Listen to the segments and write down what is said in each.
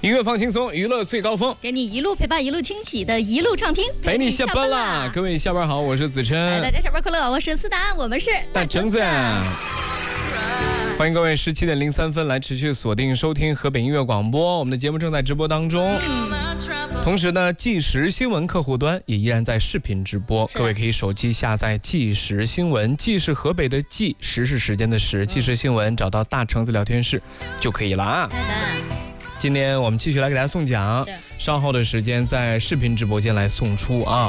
音乐放轻松，娱乐最高峰， 给你一路陪伴，一路听起的一路畅听， 陪你下班啦！各位下班好，我是子琛。 大家下班快乐，我是思达，我们是大橙子。欢迎各位17点03分来持续锁定收听河北音乐广播，我们的节目正在直播当中。同时呢，即时新闻客户端也依然在视频直播，各位可以手机下载即时新闻，即是河北的即，时是时间的时，即时新闻找到大橙子聊天室就可以了啊。今天我们继续来给大家送奖，稍后的时间在视频直播间来送出啊。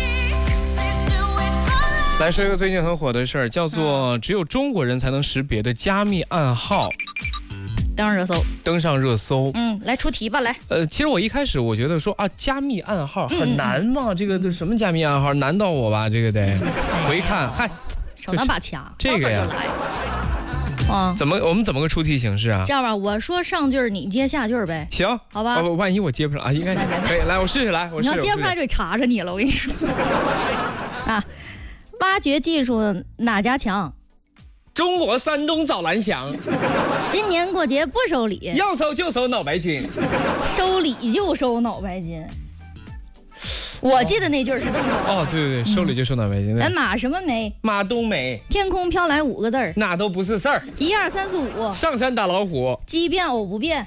来说一个最近很火的事儿，叫做只有中国人才能识别的加密暗号，登上热搜。 来出题吧，来。 其实我一开始我觉得说啊，加密暗号很难嘛，这个什么加密暗号，难到我吧？这个得。我一看，嗨， 手拿把掐， 这个呀。我们怎么个出题形式啊？ 这样吧，我说上句你接下句呗。 行， 好吧。 万一我接不上啊，应该可以。来，我试试来。 你要接不上来就查着你了，我跟你说。啊，挖掘技术哪家强？ 中国山东找蓝翔。 今年过节不收礼， 要收就收脑白金， 收礼就收脑白金。我记得那句是这么说。 哦，对，收礼就收脑白金。 马什么梅？ 马冬梅。 天空飘来5个字儿， 那都不是事儿。 1、2、3、4、5。 上山打老虎。 奇变偶不变。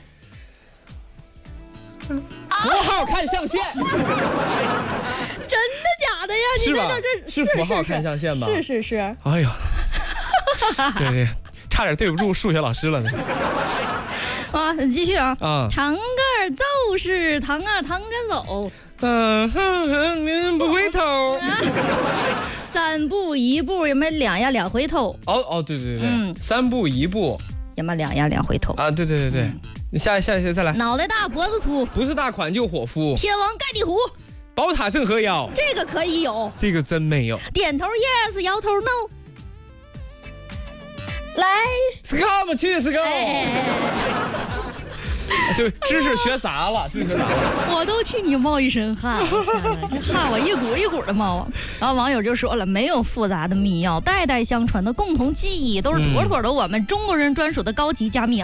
符号看象限。 真的假的呀？ 是吧？是符号看象限吧？ 是。 哎呀，对，差点对不住数学老师了呢。 啊，继续啊！堂个就是堂啊，堂着走。 不回头。 3步1步，有没有2呀2回头？ 哦，对，3步1步， 有没有2呀2回头？ 啊，对，你下再来。 脑袋大脖子粗， 不是大款就伙夫。 天王盖地虎， 宝塔镇河妖， 这个可以有， 这个真没有。 点头 yes， 摇头 no。来 ，scam 去 scam。就知识学杂了， 我都替你冒一身汗，这汗我一股一股的冒啊。然后网友就说了，没有复杂的密钥，代代相传的共同记忆，都是妥妥的我们中国人专属的高级加密